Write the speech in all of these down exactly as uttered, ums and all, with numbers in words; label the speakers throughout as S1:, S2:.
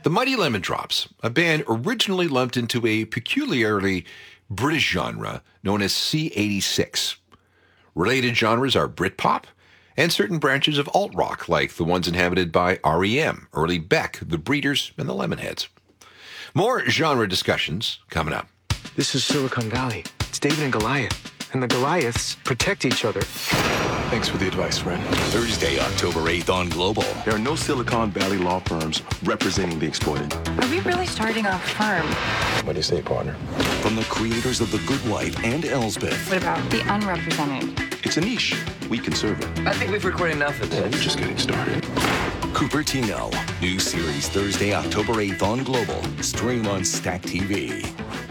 S1: The Mighty Lemon Drops, a band originally lumped into a peculiarly British genre known as C eighty-six. Related genres are Britpop and certain branches of alt-rock, like the ones inhabited by R E M, early Beck, the Breeders, and the Lemonheads. More genre discussions coming up.
S2: This is Silicon Valley. It's David and Goliath. And the Goliaths protect each other.
S3: Thanks for the advice, friend.
S4: Thursday, October eighth on Global.
S3: There are no Silicon Valley law firms representing the exploited.
S5: Are we really starting a firm?
S3: What do you say, partner?
S4: From the creators of The Good Wife and Elsbeth.
S5: What about the unrepresented?
S3: It's a niche. We can serve it.
S6: I think we've recorded enough of
S3: Yeah,
S6: this.
S3: we're just getting started.
S4: Cupertino. New series Thursday, October eighth on Global. Stream on Stack T V.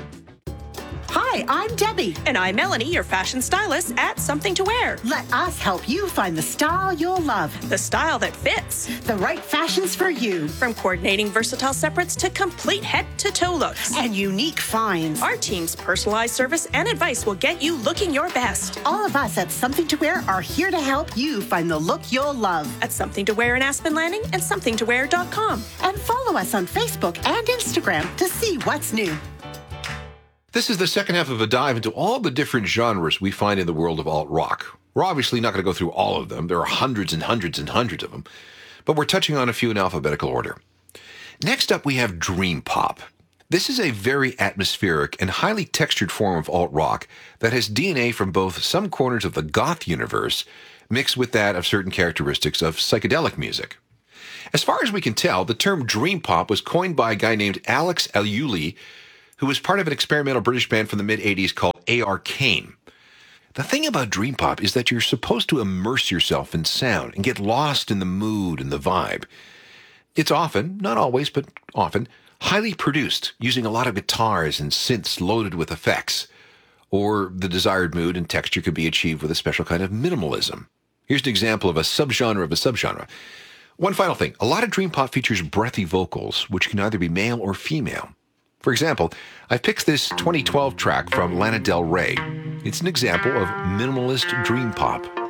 S7: Hi, I'm Debbie.
S8: And I'm Melanie, your fashion stylist at Something to Wear.
S7: Let us help you find the style you'll love.
S8: The style that fits.
S7: The right fashions for you.
S8: From coordinating versatile separates to complete head-to-toe looks.
S7: And unique finds.
S8: Our team's personalized service and advice will get you looking your best.
S7: All of us at Something to Wear are here to help you find the look you'll love.
S8: At Something to Wear in Aspen Landing and something to wear dot com.
S7: And follow us on Facebook and Instagram to see what's new.
S1: This is the second half of a dive into all the different genres we find in the world of alt-rock. We're obviously not going to go through all of them. There are hundreds and hundreds and hundreds of them. But we're touching on a few in alphabetical order. Next up, we have dream pop. This is a very atmospheric and highly textured form of alt-rock that has D N A from both some corners of the goth universe mixed with that of certain characteristics of psychedelic music. As far as we can tell, the term dream pop was coined by a guy named Alex Aluli, who was part of an experimental British band from the mid-eighties called Arcane. The thing about dream pop is that you're supposed to immerse yourself in sound and get lost in the mood and the vibe. It's often, not always, but often, highly produced, using a lot of guitars and synths loaded with effects. Or the desired mood and texture could be achieved with a special kind of minimalism. Here's an example of a subgenre of a subgenre. One final thing, a lot of dream pop features breathy vocals, which can either be male or female. For example, I've picked this twenty twelve track from Lana Del Rey. It's an example of minimalist dream pop.